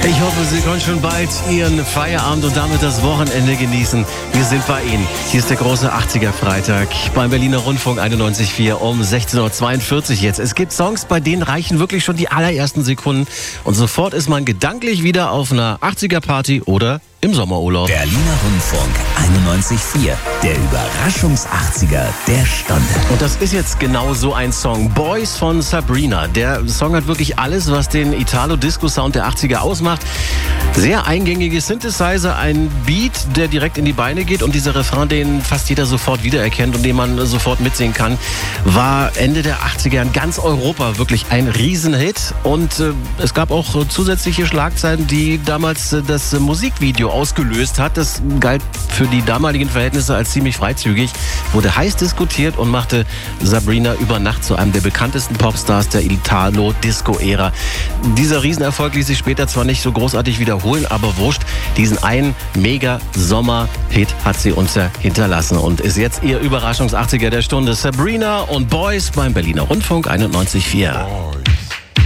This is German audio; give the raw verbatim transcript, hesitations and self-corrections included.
Ich hoffe, Sie können schon bald Ihren Feierabend und damit das Wochenende genießen. Wir sind bei Ihnen. Hier ist der große achtziger-Freitag beim Berliner Rundfunk einundneunzig Komma vier um sechzehn Uhr zweiundvierzig jetzt. Es gibt Songs, bei denen reichen wirklich schon die allerersten Sekunden und sofort ist man gedanklich wieder auf einer achtziger-Party oder im Sommerurlaub. Berliner Rundfunk einundneunzig Komma vier, der Überraschungs-achtziger der Stunde. Und das ist jetzt genau so ein Song. Boys von Sabrina. Der Song hat wirklich alles, was den Italo-Disco-Sound der achtziger ausmacht. Sehr eingängige Synthesizer, ein Beat, der direkt in die Beine geht und dieser Refrain, den fast jeder sofort wiedererkennt und den man sofort mitsingen kann, war Ende der achtziger in ganz Europa wirklich ein Riesenhit. Und äh, es gab auch äh, zusätzliche Schlagzeilen, die damals äh, das äh, Musikvideo ausgelöst hat. Das galt für die damaligen Verhältnisse als ziemlich freizügig, wurde heiß diskutiert und machte Sabrina über Nacht zu einem der bekanntesten Popstars der Italo-Disco-Ära. Dieser Riesenerfolg ließ sich später zwar nicht so großartig wiederholen, aber wurscht, diesen einen Mega-Sommer-Hit hat sie uns ja hinterlassen und ist jetzt ihr Überraschungs-achtziger der Stunde. Sabrina und Boys beim Berliner Rundfunk einundneunzig Komma vier.